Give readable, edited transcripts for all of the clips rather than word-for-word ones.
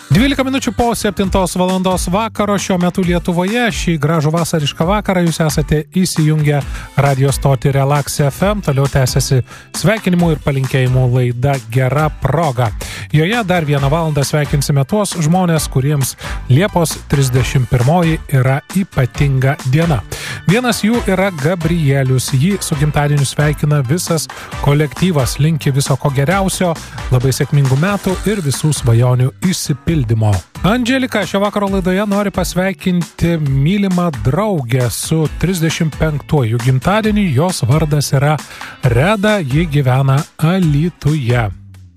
12 minučių po 7 valandos vakaro šiuo metu Lietuvoje. Šį gražų vasarišką vakarą jūs esate įsijungę radio stotį Relax FM. Toliau tęsiasi sveikinimų ir palinkėjimų laida Gera proga. Joje dar 1 valandą sveikinsime tuos žmonės, kuriems Liepos 31 yra ypatinga diena. Vienas jų yra Gabrielius. Jį su gimtadieniu sveikina visas kolektyvas. Linki viso ko geriausio, labai sėkmingų metų ir visų svajonių išsipildymo. Andželika šio vakaro laidoje nori pasveikinti mylimą draugę su 35-uoju gimtadieniu. Jos vardas yra Reda, ji gyvena Alytuje.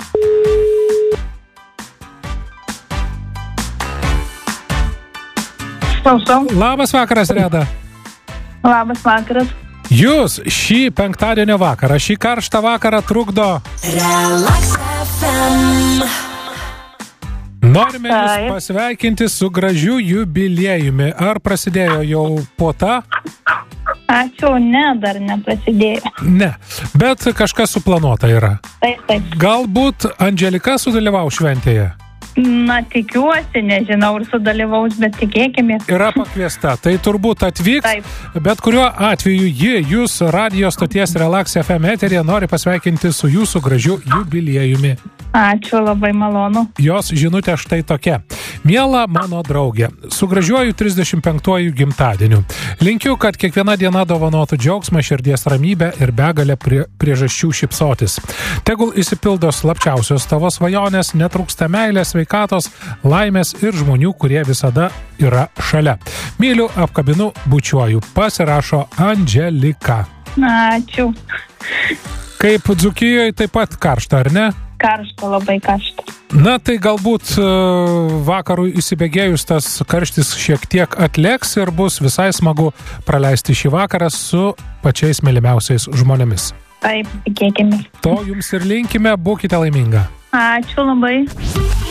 Labas vakaras, Reda. Labas vakaras. Jūs šį penktadienio vakarą, šį karštą vakarą trukdo Relax FM. Norime jūs pasveikinti su gražiu jubiliejumi. Ar prasidėjo jau puota? Ačiū, ne, dar neprasidėjo. Ne, bet kažkas suplanuota yra. Taip. Galbūt Andželika sudalyvau šventėje? Na, tikiuosi, nežinau, ir sudalyvaus, bet tikėkime. Yra pakviesta, tai turbūt atvyks. Taip. Bet kuriuo atveju jūs radio stoties Relax FM eteryje nori pasveikinti su jūsų gražiu jubiliejumi. Ačiū, labai malonu. Jos žinutė štai tokia. Miela mano draugė, su gražiuoju 35-uoju gimtadieniu. Linkiu, kad kiekviena diena dovanotų džiaugsmą, širdies ramybę ir begalę priežasčių šypsotis. Tegul išsipildo slapčiausios tavo svajonės, netrūksta meilės, sveikatos, laimės ir žmonių, kurie visada yra šalia. Myliu, apkabinu, bučiuoju. Pasirašo Andželika. Ačiū. Kaip Dzūkijoje taip pat karšta, ar ne? Karšta, labai karšta. Na, tai galbūt vakarui įsibėgėjus tas karštis šiek tiek atlėgs ir bus visai smagu praleisti šį vakarą su pačiais mylimiausiais žmonėmis. Taip, tikėkime. To jums ir linkime, būkite laiminga. Ačiū labai.